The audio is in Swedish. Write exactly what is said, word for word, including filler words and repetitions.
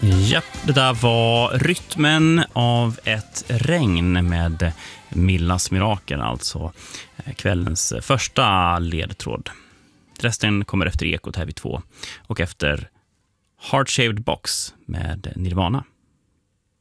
Japp, det där var rytmen av ett regn med Millas Mirakel, alltså kvällens första ledtråd. Resten kommer efter Ekot här vid två och efter Heart Shaped Box med Nirvana.